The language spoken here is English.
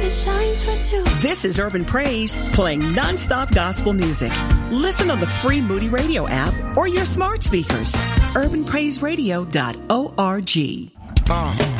shines for two. This is Urban Praise, playing nonstop gospel music. Listen on the free Moody Radio app or your smart speakers. UrbanPraiseRadio.org.